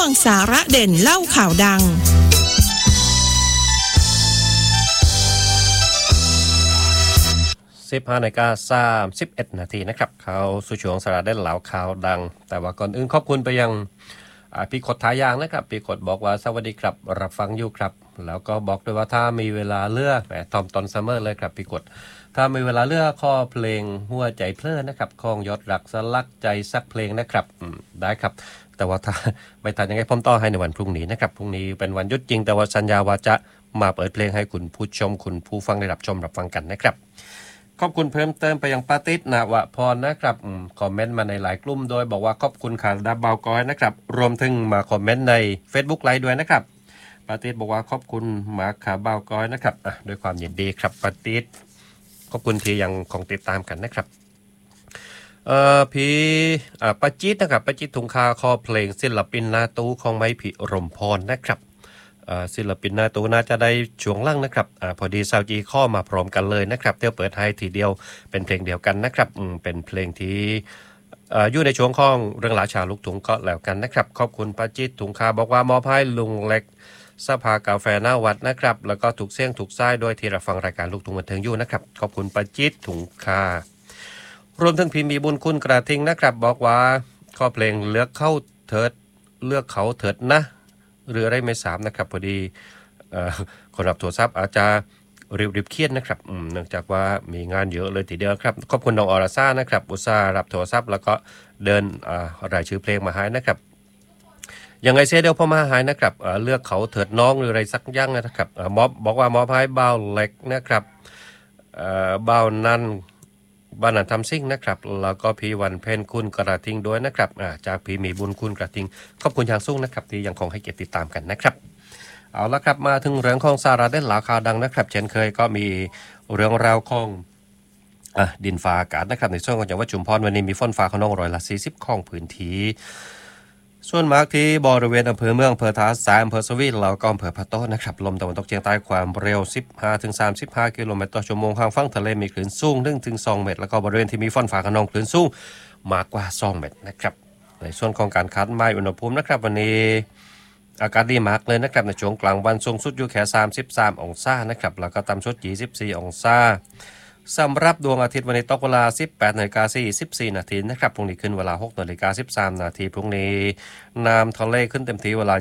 วงสาระเด่นเล่าข่าวดัง 15:31 นาทีนะครับเขาสู่ช่วงสาระเด่นเล่าข่าวดังแต่ว่าก่อนอื่นขอบคุณไปยังพี่กดท้ายยางนะครับพี่กดบอกว่าสวัสดีครับรับฟังอยู่ครับแล้วก็บอกด้วยว่าถ้ามีเวลาเลือกทอมตอนซัมเมอร์เลยครับพี่กดถ้ามีเวลาเลือกข้อเพลงหัวใจเพลินนะครับของยอดรักสลักใจสักเพลงนะครับได้ครับแต่ว่าถ้าไม่ทันยังไงผมต่อให้ในวันพรุ่งนี้นะครับพรุ่งนี้เป็นวันหยุดจริงแต่ว่าสัญญาว่าจะมาเปิดเพลงให้คุณผู้ชมคุณผู้ฟังได้รับชมรับฟังกันนะครับขอบคุณเพิ่มเติมไปยังปาติสนวพรนะครับคอมเมนต์มาในหลายกลุ่มโดยบอกว่าขอบคุณค่ะดับเบลก้อยนะครับรวมถึงมาคอมเมนต์ใน Facebook ไลฟ์ด้วยนะครับปาติสบอกว่าขอบคุณหมาขาเบลก้อยนะครับด้วยความยินดีครับปาติสขอบคุณที่ยังคงติดตามกันนะครับพี่ปาจิตนะครับปาจิตทุงคาคอเพลงศิลปินนาตู้ของไม้พิรมพรนะครับศิลปินนาตู้น่าจะได้ช่วงล่างนะครับพอดีซาวจีข้อมาพร้อมกันเลยนะครับเที่ยวเปิดให้ทีเดียวเป็นเพลงเดียวกันนะครับเป็นเพลงที่อยู่ในช่วงของเรื่องราชาลูกทุ่งก็แล้วกันนะครับขอบคุณปาจิตทุงคาบอกว่ามอบให้ลุงเล็กสภากาแฟหน้าวัดนะครับแล้วก็ถูกเสี่ยงถูกซ้ายโดยที่รับฟังรายการลูกทุ่งบันเทิงอยู่นะครับขอบคุณปาจิตทุงคารวมถึงพิมพ์มีบุญคุณกระทิงนะครับบอกว่าข้อเพลงเลือกเขาเถิดนะหรืออะไรไม่ทราบนะครับพอดีคนรับโทรศัพท์อาจจะรีบเครียดนะครับเนื่องจากว่ามีงานเยอะเลยทีเดียวครับขอบคุณน้องอรซ่านะครับอุตส่าห์รับโทรศัพท์แล้วก็เดินรายชื่อเพลงมาให้นะครับยังไงเสียเดียวพอมาหายนะครับเลือกเขาเถิดน้องหรืออะไรสักอย่างนะครับบอกว่ามอบให้บ่าวเล็กนะครับบ่าวนันบ้านนันทำซิ่งนะครับแล้วก็พี่วันเพ็ญคุณกระทิงด้วยนะครับจากพี่มีบุญคุณกระทิงขอบคุณอย่างสูงนะครับที่ยังคงให้เกียรติติดตามกันนะครับเอาละครับมาถึงเรื่องของสาระเด่นหลาข่าวดังนะครับเช่นเคยก็มีเรื่องราวของดินฟ้าอากาศนะครับในช่วงของจังหวัดชุมพรวันนี้มีฝนฟ้าขนอง40%ของพื้นที่ส่วนมากที่บริเวณอำเภอเมืองอำเภอท่าสายอำเภอสวีแล้วก็อำเภอพะโต้นะครับลมตะวันตกเฉียงใต้ความเร็ว 15-35 กิโลเมตรต่อชั่วโมงทางฝั่งทะเลมีคลื่นสูง 1-2 เมตรแล้วก็บริเวณที่มีฝนฟ้าขนองคลื่นสูงมากกว่า2เมตรนะครับในส่วนของการคาดหมายอุณหภูมินะครับวันนี้อากาศดีมากเลยนะครับในช่วงกลางวันสูงสุดอยู่แค่33องศานะครับแล้วก็ต่ำสุด24องศาสำหรับดวงอาทิตย์วันนี้ตกเวลา 18:44 นาทีนะครับพรุ่งนี้ขึ้นเวลา 6:13 นาทีพรุ่งนี้น้ำทะเลขึ้นเต็มที่เวลา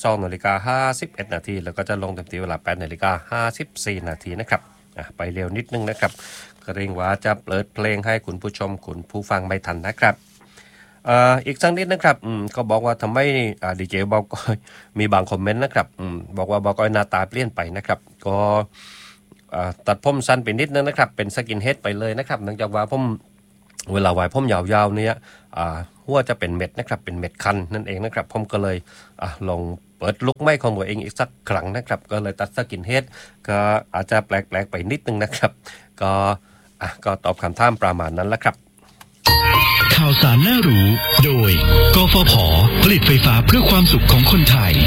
22:51 นาทีแล้วก็จะลงเต็มที่เวลา 8:54 นาทีนะครับไปเร็วนิดนึงนะครับเกรงว่าจะเปิดเพลงให้คุณผู้ชมคุณผู้ฟังไม่ทันนะครับอีกสักนิดนะครับก็บอกว่าทำไมดีเจบอกอยมีบางคอมเมนต์นะครับบอกว่าบอกอยหน้าตาเปลี่ยนไปนะครับก็ตัดผมสั้นไปนิดนึงนะครับเป็นสกินเฮดไปเลยนะครับเนื่องจากว่าผมเวลาไว้ผมยาวๆเนี่ยหัวจะเป็นเม็ดนะครับเป็นเม็ดคันนั่นเองนะครับผมก็เลยลองเปิดลุคใหม่ของตัวเองอีกสักครั้งนะครับก็เลยตัดสกินเฮดก็อาจจะแปลกๆไปนิดนึงนะครับก็ตอบคำถามประมาณนั้นแหละครับข่าวสารน่ารู้โดยกฟผ.ผลิตไฟฟ้าเพื่อความสุขของคนไทย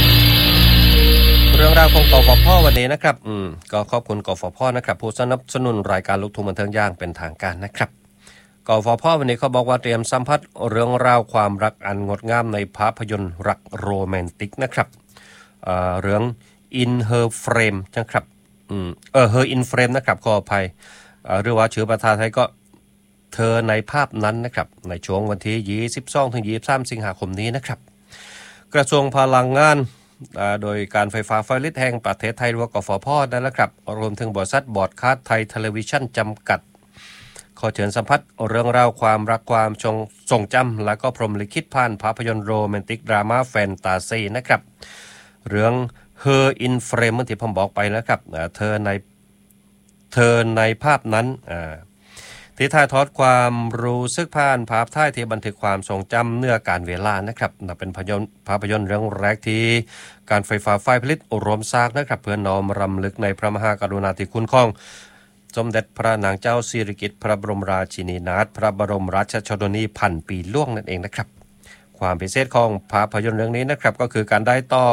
เรื่องราวของกฟผ.วันนี้นะครับก็ขอบคุณกฟผ.นะครับผู้สนับสนุนรายการลูกทุ่งบันเทิงอย่างเป็นทางการนะครับกฟผ.วันนี้เขาบอกว่าเตรียมสัมผัสเรื่องราวความรักอันงดงามในภาพยนตร์รักโรแมนติกนะครับเรื่อง In Her Frame นะครับHer in Frame นะครับขออภัยหรือว่าชื่อภาษาไทยก็เธอในภาพนั้นนะครับในช่วงวันที่22-23 สิงหาคมนี้นะครับกระทรวงพลังงานโดยการไฟฟ้าฝ่ายผลิตแห่งประเทศไทยหรือกฟผ.นั่นแหละครับรวมถึงบริษัทบอร์ดคาสต์ไทยเทเลวิชั่นจำกัดขอเชิญสัมผัสเรื่องราวความรักความทรงจำและก็พรหมลิขิตผ่านภาพยนตร์โรแมนติกดราม่าแฟนตาซีนะครับเรื่อง Her in Frame ที่ผมบอกไปแล้วครับเธอในภาพนั้นที่ถ่ายทอดความรู้สึกผ่านภาพถ่ายที่บันทึกความทรงจำเนื้อการเวลานะครับเป็นภาพยนตร์เรื่องแรกที่การไฟฟ้าฝ่ายผลิตรวมสร้างนะครับเพื่อน้อมรำลึกในพระมหากรุณาธิคุณของสมเด็จพระนางเจ้าสิริกิติ์พระบรมราชินีนาถพระบรมราชชนนีพันปีล่วงนั่นเองนะครับความพิเศษของภาพยนตร์เรื่องนี้นะครับก็คือการได้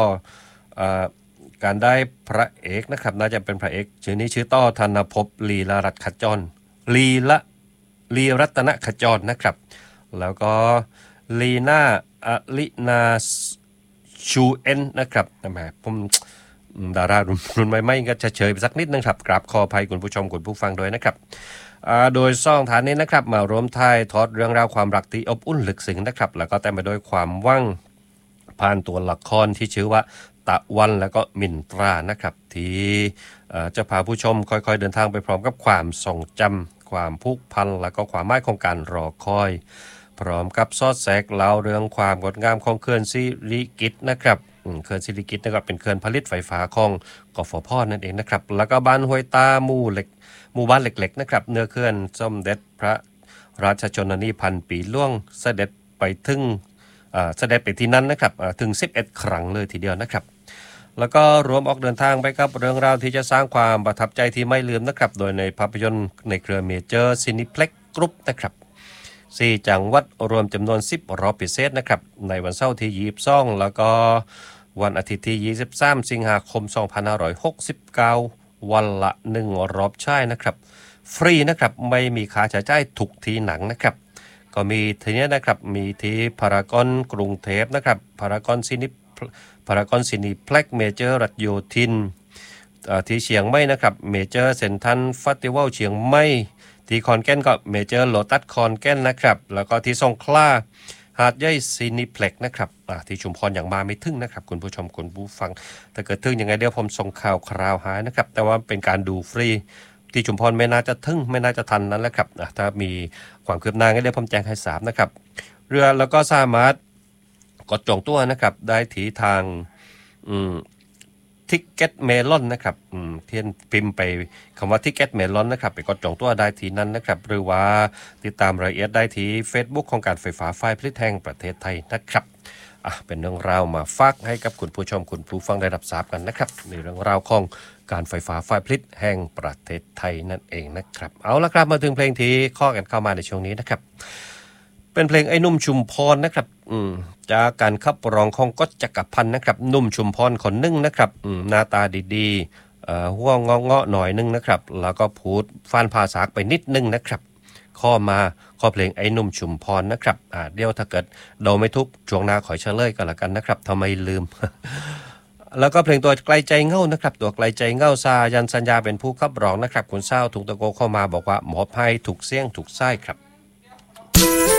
พระเอกนะครับน่าจะเป็นพระเอกชื่อต่อธนภพลีลารัตน์ขจรลีรัตนขจรนะครับแล้วก็ลีน่าอลินาชูเอ็นนะครับแหมผมดารารุ่นใหม่ๆก็จะเฉยไปสักนิดนึงครับกราบขออภัยคุณผู้ชมคุณผู้ฟังด้วยนะครับโดยซ่องฐานนี้นะครับมารวมท้ายทอดเรื่องราวความรักที่อบอุ่นลึกซึ้งนะครับแล้วก็เต็มไปด้วยความว่างผ่านตัวละครที่ชื่อว่าตะวันแล้วก็มินตรานะครับที่จะพาผู้ชมค่อยๆเดินทางไปพร้อมกับความทรงจำความผูกพันแล้วก็ความหมายของการรอคอยพร้อมกับซอดแทรกเล่าเรื่องความงดงามของเขื่อนสิริกิติ์นะครับเขื่อนสิริกิติ์นะครับเป็นเขื่อนผลิตไฟฟ้าของกฟผ.นั่นเองนะครับแล้วก็บ้านห้วยตาหมู่บ้านเล็กๆนะครับเนื้อเขื่อนสมเด็จพระราชชนนีพันปีหลวงเสด็จไปที่นั้นนะครับถึง11ครั้งเลยทีเดียวนะครับแล้วก็รวมออกเดินทางไปกับเรื่องราวที่จะสร้างความประทับใจที่ไม่ลืมนะครับโดยในภาพยนตร์ในเครือเมเจอร์ซินิเพล็กซ์กรุ๊ปนะครับ4จังหวัดรวมจำนวน10รอบพิเศษนะครับในวันเสาร์ที่22แล้วก็วันอาทิตย์ที่23สิงหาคม2569วันละ1รอบฉายนะครับฟรีนะครับไม่มีค่าใช้จ่ายทุกที่หนังนะครับก็มีทีนี้นะครับมีที่พารากอนกรุงเทพนะครับพารากอนซินิเพล็กซ์เมเจอร์รัชโยธินที่เชียงใหม่นะครับเมเจอร์เซ็นทรัลเฟสติวัลเชียงใหม่ที่ขอนแก่นก็เมเจอร์โลตัสขอนแก่นนะครับแล้วก็ที่สงขลาหาดใหญ่ซินิเพล็กซ์นะครับที่ชุมพรอย่างมาไม่ถึงนะครับคุณผู้ชมคุณผู้ฟังถ้าเกิดถึงยังไงเดี๋ยวผมส่งข่าวคราวหานะครับแต่ว่าเป็นการดูฟรีที่ชุมพรไม่น่าจะถึงไม่น่าจะทันนั้นแหละครับถ้ามีความคืบหน้าก็เดี๋ยวผมแจ้งให้ทราบนะครับเรือแล้วก็สามารถกดจองตัวนะครับได้ที่ทางทิกเก็ตเมลอนนะครับเทียนพิมพ์ไปคำว่าทิกเก็ตเมลอนนะครับไปกดจองตัวได้ที่นั้นนะครับหรือว่าติดตามรายละเอียดได้ที่ Facebook ของการไฟฟ้าฝ่ายผลิตแห่งประเทศไทยนะครับเป็นเรื่องราวมาฝากให้กับคุณผู้ชมคุณผู้ฟังได้รับทราบกันนะครับในเรื่องราวของการไฟฟ้าฝ่ายผลิตแห่งประเทศไทยนั่นเองนะครับเอาละครับมาถึงเพลงที่ข้อกันเข้ามาในช่วงนี้นะครับเป็นเพลงไอ้นุ่มชุมพรนะครับจากการขับร้องของก๊อตจักรพันธ์นะครับนุ่มชุมพรคนนึงนะครับหน้าตาดีๆหัวงอหน่อยนึงนะครับแล้วก็พูดฟันภาษาไปนิดนึงนะครับข้อเพลงไอ้นุ่มชุมพรนะครับเดี๋ยวถ้าเกิดเราไม่ทุกช่วงหน้าขอเฉลยกันละกันนะครับทำไมลืม แล้วก็เพลงตัวไกลใจเง่านะครับตัวไกลใจเง่าซายันสัญญาเป็นผู้ขับร้องนะครับคุณเศร้าถุงตะโกเข้ามาบอกว่าหมอภัยถูกเสี่ยงถูกไส้ครับ